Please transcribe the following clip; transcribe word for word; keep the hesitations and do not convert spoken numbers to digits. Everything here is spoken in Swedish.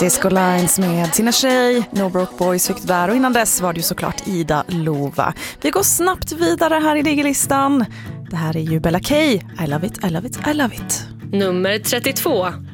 Disco Lines med sina tjej. No Broke Boys fick det där. Och innan dess var det ju såklart Ida Lova. Vi går snabbt vidare här i Digilistan. Det här är ju Bella K. I love it, I love it, I love it. Nummer trettiotvå.